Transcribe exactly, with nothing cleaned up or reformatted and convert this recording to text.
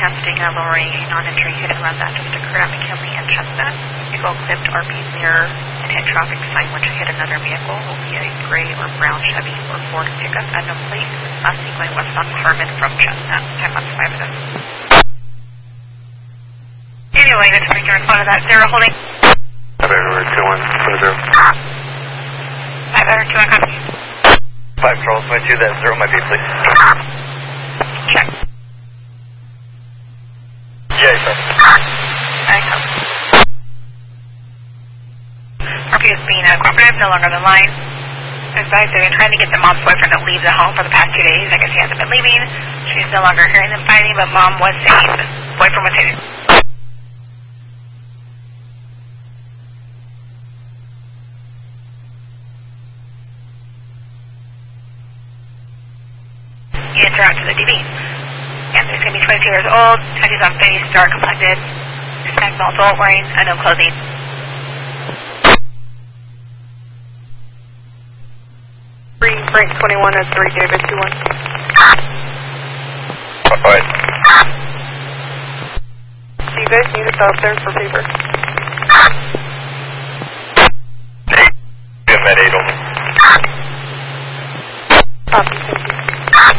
attempting a lowering non-entry hit and run that just occurred at McKinley and Chestnut. Vehicle clipped R P's mirror and hit traffic sign, which hit another vehicle. Will be a gray or brown Chevy or Ford pickup at no plate. Lastly, going west on Harmon from Chestnut. ten months, five of them. Anyway, that's where you respond to that. Zero holding. five Air two one, zero. five Air two one, copy. five Charles, point two, that zero might be, please. Check. Yeah, sir. I come. R P is being uh, cooperative, no longer on the line. Besides, they've been trying to get the mom's boyfriend to leave the home for the past two days. I guess he hasn't been leaving. She's no longer hearing them fighting, but mom was saying the boyfriend was saying. Enter out to the D B. Anthony's going to be twenty-two years old, tattoos on face, dark complected, Hispanic multiple, wearing unknown clothing. three, Frank twenty-one at three, David two one. Alright. Do you guys need us out there for paper? Med eight only.